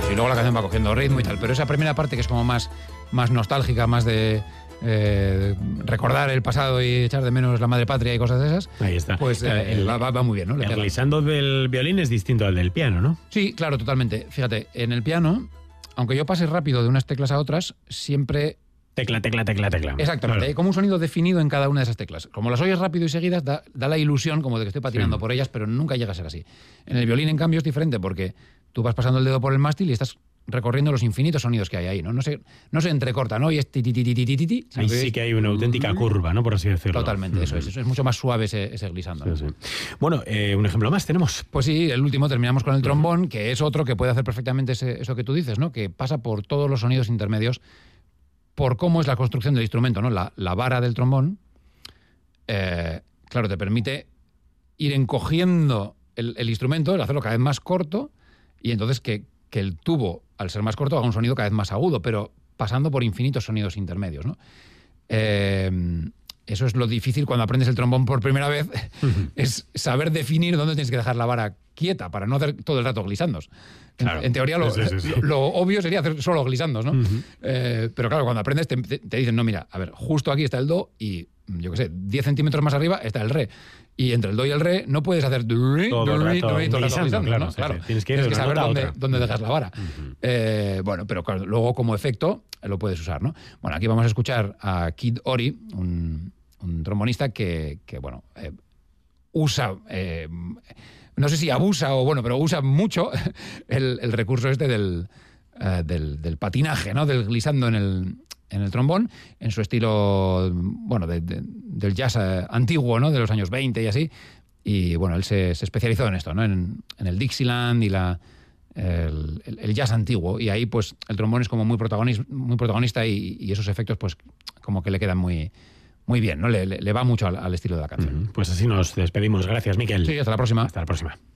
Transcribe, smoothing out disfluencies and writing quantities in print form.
Eso es, y luego la canción va cogiendo ritmo y tal, pero esa primera parte que es como más nostálgica, más de recordar el pasado y echar de menos la madre patria y cosas de esas. Ahí está. Pues va muy bien, ¿no? El glissando del violín es distinto al del piano, ¿no? Sí, claro, totalmente. Fíjate, en el piano, aunque yo pase rápido de unas teclas a otras, siempre... Tecla. Exactamente, Claro. hay como un sonido definido en cada una de esas teclas. Como las oyes rápido y seguidas, da la ilusión como de que estoy patinando por ellas, pero nunca llega a ser así. En el violín, en cambio, es diferente porque tú vas pasando el dedo por el mástil y estás recorriendo los infinitos sonidos que hay ahí, ¿no? No se entrecorta, ¿no? Y es ti. Ahí sí que hay una auténtica curva, ¿no? Por así decirlo. Totalmente, eso es mucho más suave ese glissando. Sí, sí. Bueno, un ejemplo más tenemos. Pues sí, el último terminamos con el trombón, que es otro que puede hacer perfectamente eso que tú dices, ¿no? Que pasa por todos los sonidos intermedios, por cómo es la construcción del instrumento, ¿no? La vara del trombón, claro, te permite ir encogiendo el instrumento, el hacerlo cada vez más corto, y entonces que el tubo, al ser más corto, haga un sonido cada vez más agudo, pero pasando por infinitos sonidos intermedios, ¿no? Eso es lo difícil cuando aprendes el trombón por primera vez, es saber definir dónde tienes que dejar la vara quieta para no hacer todo el rato glissandos. Claro. En teoría lo obvio sería hacer solo glissandos, ¿no? Pero claro, cuando aprendes te dicen, no, mira, a ver, justo aquí está el do y, yo qué sé, 10 centímetros más arriba está el re. Y entre el do y el re no puedes hacer todo el rato glisando, claro, ¿no? sí, Claro. sí. Tienes que saber dónde dejas la vara. Bueno, pero claro, luego como efecto lo puedes usar, ¿no? Bueno, aquí vamos a escuchar a Kid Ory, un trombonista que bueno, usa... no sé si abusa o bueno, pero usa mucho el recurso este del patinaje, ¿no? Del glissando en el trombón, en su estilo, bueno, del jazz antiguo, ¿no? De los años 20 y así. Y bueno, él se especializó en esto, ¿no? En el Dixieland y el jazz antiguo. Y ahí, pues, el trombón es como muy protagonista y esos efectos, pues, como que le quedan muy bien, ¿no? Le va mucho al estilo de la canción. Pues así nos despedimos. Gracias, Miquel. Sí, hasta la próxima. Hasta la próxima.